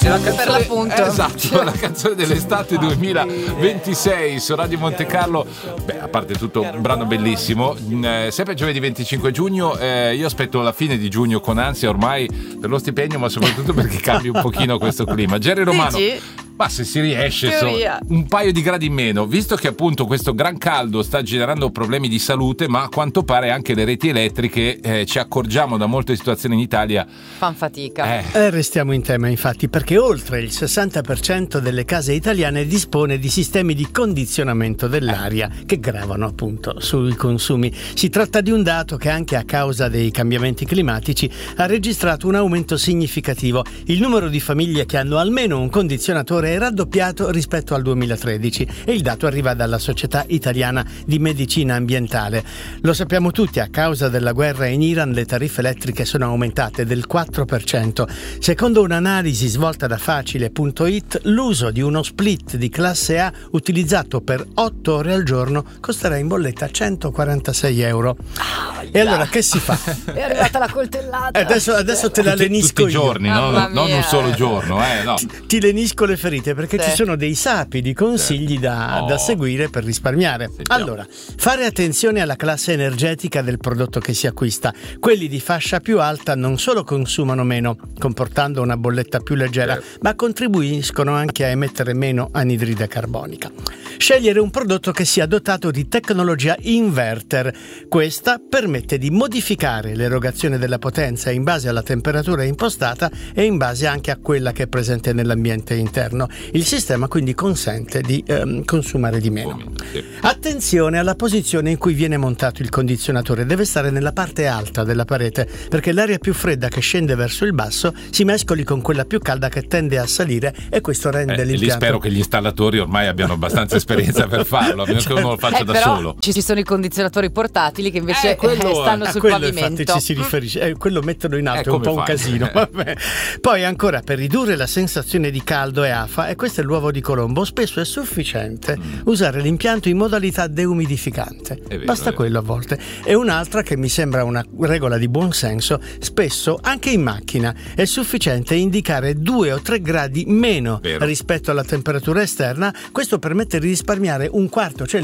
È la canzone, per l'appunto. Esatto, la canzone dell'estate 2026 su Radio Monte Carlo. Beh, a parte tutto, un brano bellissimo. Sempre giovedì 25 giugno. Io aspetto la fine di giugno con ansia ormai per lo stipendio, ma soprattutto perché cambi un pochino questo clima. Jerry Romano. Ma se si riesce, un paio di gradi in meno, visto che appunto questo gran caldo sta generando problemi di salute, ma a quanto pare anche le reti elettriche, ci accorgiamo da molte situazioni in Italia, fan fatica. Restiamo in tema infatti, perché oltre il 60% delle case italiane dispone di sistemi di condizionamento dell'aria che gravano appunto sui consumi. Si tratta di un dato che anche a causa dei cambiamenti climatici ha registrato un aumento significativo. Il numero di famiglie che hanno almeno un condizionatore è raddoppiato rispetto al 2013 e il dato arriva dalla Società Italiana di Medicina Ambientale. Lo sappiamo tutti, a causa della guerra in Iran le tariffe elettriche sono aumentate del 4%. Secondo un'analisi svolta da Facile.it, l'uso di uno split di classe A utilizzato per 8 ore al giorno costerà in bolletta 146 euro. E allora che si fa? È arrivata la coltellata. Adesso te la lenisco tutti i giorni, non un solo giorno. No. Ti lenisco le ferite perché ci sono dei sapidi consigli da seguire per risparmiare. Allora, fare attenzione alla classe energetica del prodotto che si acquista. Quelli di fascia più alta non solo consumano meno, comportando una bolletta più leggera, ma contribuiscono anche a emettere meno anidride carbonica. Scegliere un prodotto che sia dotato di tecnologia inverter. Questa permette di modificare l'erogazione della potenza in base alla temperatura impostata e in base anche a quella che è presente nell'ambiente interno. Il sistema quindi consente di consumare di meno. Attenzione alla posizione in cui viene montato il condizionatore. Deve stare nella parte alta della parete, perché l'aria più fredda che scende verso il basso si mescoli con quella più calda che tende a salire, e questo rende l'impianto. Lì spero che gli installatori ormai abbiano abbastanza esperienza per farlo, a meno che uno lo faccia da solo. Ci sono i condizionatori portatili che invece stanno sul pavimento. Infatti ci si riferisce, quello mettono in alto, è un po' un casino. Vabbè. Poi ancora, per ridurre la sensazione di caldo e afa, e questo è l'uovo di Colombo, spesso è sufficiente usare l'impianto in modalità deumidificante. Basta quello a volte. E un'altra che mi sembra una regola di buon senso: spesso anche in macchina è sufficiente indicare 2 o 3 gradi meno rispetto alla temperatura esterna. Questo permette di risparmiare un quarto, cioè il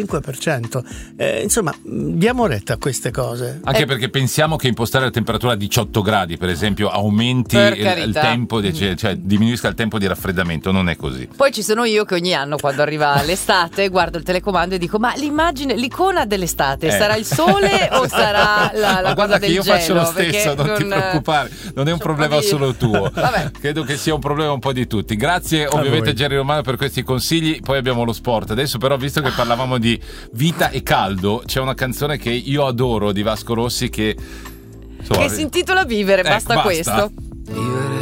25%. Insomma, diamo retta a queste cose. Anche perché pensiamo che impostare la temperatura a 18 gradi, per esempio, aumenti il tempo, cioè diminuisca il tempo di raffreddamento. Non è così. Poi ci sono io che ogni anno, quando arriva l'estate, guardo il telecomando e dico: ma l'icona dell'estate sarà il sole o sarà la cosa del gelo? Guarda che io faccio lo stesso, non ti preoccupare, non è un problema solo tuo. Credo che sia un problema un po' di tutti. Grazie ovviamente Jerry Romano per questi consigli. Poi abbiamo lo sport. Adesso però, visto che parlavamo di vita e caldo, c'è una canzone che io adoro di Vasco Rossi che si intitola Vivere, basta questo.